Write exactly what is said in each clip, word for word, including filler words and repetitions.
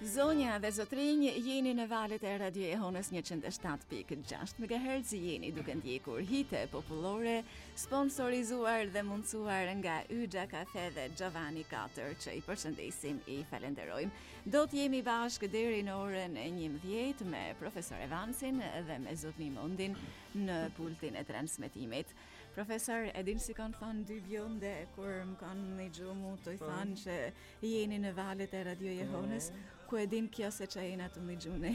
Zonja dhe zotrinj, jeni në valet e Radio Ehonës njëqind e shtatë pikë gjashtë megahertz, jeni duke ndjekur hite popullore, sponsorizuar dhe mundësuar nga Yxha Kafe dhe Giovanni katër, që i përshëndesim, i falenderojmë. Do të jemi bashkë deri në orën e njëmbëdhjetë me profesor Evansin dhe me zotni Mondin në pultin e transmetimit. Profesor, edin si kanë thënë dy bjonde kur më kanë një gjumu të i thënë që jeni në valet e Radio Ehonës, ku edin kjo se që jena të një gjune.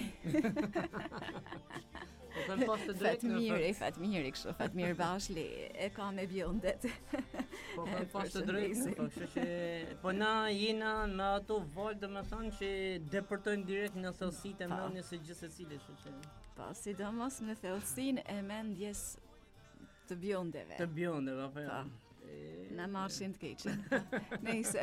Fatmiri, Fatmiri kështu, Fatmir Bashli e ka me bjondet. Po kanë pas të drejtë, po kështu që po na jena me ato valë, domethënë që depërtojnë direkt në thellësitë e mendjes së gjithsecilit, kështu që. Po, sidomos në thellësinë e mendjes të bjondeve. Të bjondeve, apo jo. Na marshin të keqen. Nëse.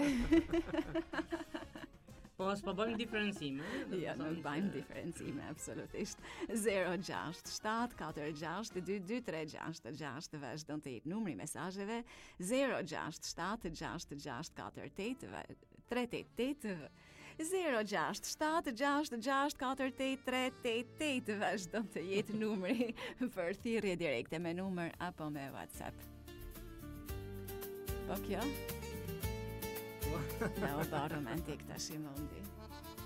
Po as pa bëjmë diferencime. Ja, nuk bëjmë diferencime, absolutisht. zero gjashtë shtatë katër gjashtë dy dy tre gjashtë gjashtë vazhdon të jetë numri mesazheve zero gjashtë shtatë gjashtë gjashtë katër tetë tre tetë tetë zero gjashtë shtatë gjashtë gjashtë katër tetë tre tetë tetë vazhdon të jetë numri për thirrje direkte me numër apo me WhatsApp. Po kjo? Ja, o ba romantik tash i Mondi.